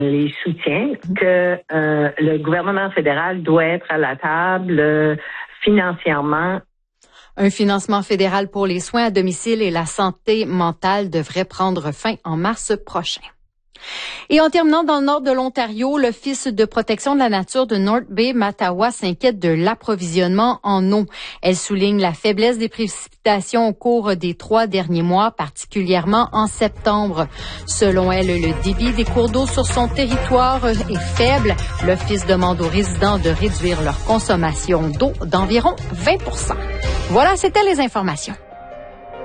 les soutiens que le gouvernement fédéral doit être à la table financièrement. Un financement fédéral pour les soins à domicile et la santé mentale devrait prendre fin en mars prochain. Et en terminant dans le nord de l'Ontario, l'Office de protection de la nature de North Bay Mattawa s'inquiète de l'approvisionnement en eau. Elle souligne la faiblesse des précipitations au cours des 3 derniers mois, particulièrement en septembre. Selon elle, le débit des cours d'eau sur son territoire est faible. L'Office demande aux résidents de réduire leur consommation d'eau d'environ 20%. Voilà, c'était les informations.